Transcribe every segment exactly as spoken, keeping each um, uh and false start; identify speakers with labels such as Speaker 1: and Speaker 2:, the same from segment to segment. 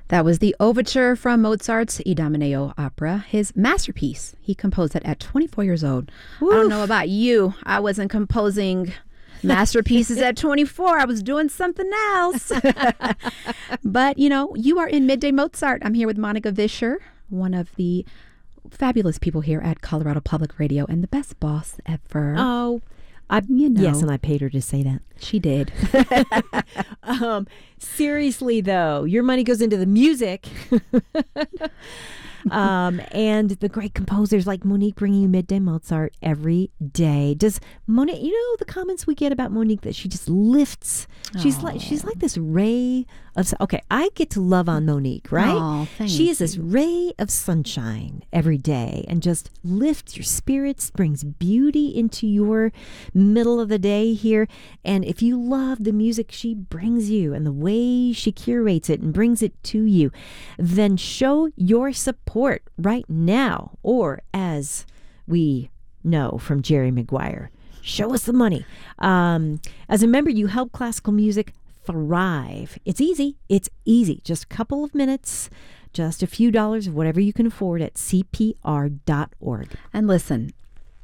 Speaker 1: That was the overture from Mozart's Idomeneo opera, his masterpiece. He composed it at twenty-four years old. Oof. I don't know about you. I wasn't composing masterpieces at twenty-four. I was doing something else. But, you know, you are in Midday Mozart. I'm here with Monica Vischer, one of the fabulous people here at Colorado Public Radio and the best boss ever.
Speaker 2: Oh, I, you know. Yes, and I paid her to say that.
Speaker 1: She did.
Speaker 2: um, seriously, though, your money goes into the music. um, and the great composers like Monique bringing you Midday Mozart every day. Does Monique, you know the comments we get about Monique that she just lifts? She's Aww. like she's like this ray of, okay, I get to love on Monique, right?
Speaker 1: Aww,
Speaker 2: she is this ray of sunshine every day and just lifts your spirits, brings beauty into your middle of the day here. And if you love the music she brings you and the way she curates it and brings it to you, then show your support right now. Or as we know from Jerry Maguire, show us the money. Um, as a member, you help classical music thrive. It's easy. It's easy. Just a couple of minutes, just a few dollars of whatever you can afford at C P R dot org.
Speaker 1: And listen,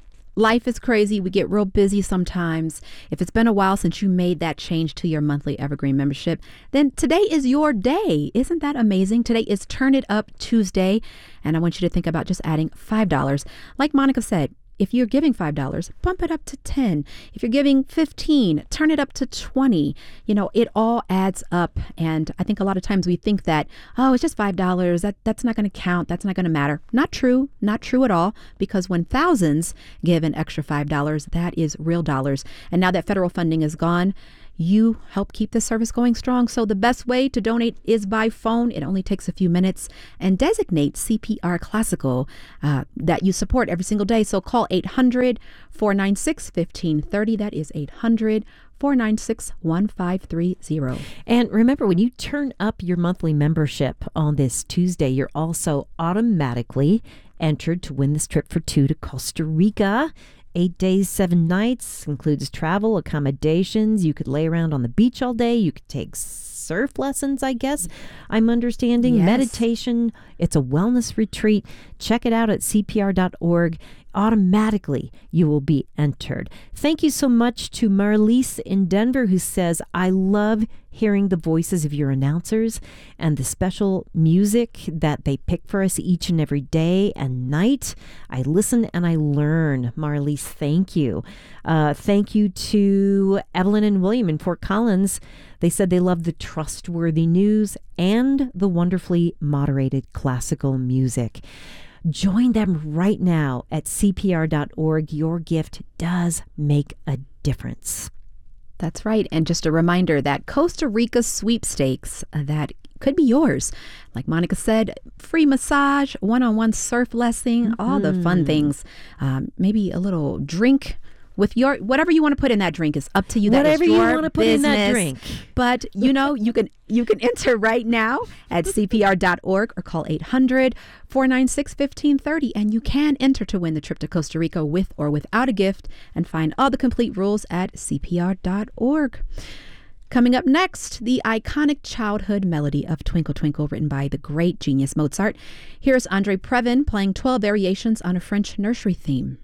Speaker 1: life is crazy. We get real busy sometimes. If it's been a while since you made that change to your monthly Evergreen membership, then today is your day. Isn't that amazing? Today is Turn It Up Tuesday, and I want you to think about just adding five dollars. Like Monica said, if you're giving five dollars, bump it up to ten. If you're giving fifteen, turn it up to twenty. You know, it all adds up. And I think a lot of times we think that, oh, it's just five dollars. That, that's not going to count. That's not going to matter. Not true. Not true at all. Because when thousands give an extra five dollars, that is real dollars. And now that federal funding is gone, you help keep the service going strong. So the best way to donate is by phone. It only takes a few minutes, and designate C P R Classical uh, that you support every single day. So call eight hundred, four nine six, one five three zero. That is eight hundred, four nine six, one five three zero.
Speaker 2: And remember, when you turn up your monthly membership on this Tuesday, you're also automatically entered to win this trip for two to Costa Rica. Eight days, seven nights, includes travel, accommodations. You could lay around on the beach all day. You could take surf lessons, I guess. I'm understanding.
Speaker 1: Yes.
Speaker 2: Meditation. It's a wellness retreat. Check it out at C P R dot org. Automatically, you will be entered. Thank you so much to Marlise in Denver, who says, I love hearing the voices of your announcers and the special music that they pick for us each and every day and night. I listen and I learn. Marlise, thank you. Uh, thank you to Evelyn and William in Fort Collins. They said they love the trustworthy news and the wonderfully moderated classical music. Join them right now at C P R dot org. Your gift does make a difference.
Speaker 1: That's right. And just a reminder that Costa Rica sweepstakes, uh, that could be yours. Like Monica said, free massage, one-on-one surf lesson, mm-hmm. all the fun things. Um, maybe a little drink with your, whatever you want to put in that drink is up to you. That
Speaker 2: Whatever
Speaker 1: is
Speaker 2: you
Speaker 1: your
Speaker 2: want to put
Speaker 1: business.
Speaker 2: in that drink.
Speaker 1: But, you know, you can you can enter right now at C P R dot org or call eight hundred, four nine six, one five three zero. And you can enter to win the trip to Costa Rica with or without a gift, and find all the complete rules at C P R dot org. Coming up next, the iconic childhood melody of Twinkle Twinkle, written by the great genius Mozart. Here's Andre Previn playing twelve variations on a French nursery theme.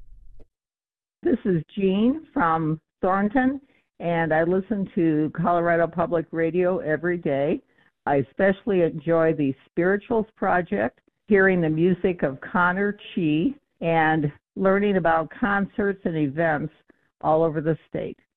Speaker 3: This is Jean from Thornton, and I listen to Colorado Public Radio every day. I especially enjoy the Spirituals Project, hearing the music of Connor Chi, and learning about concerts and events all over the state.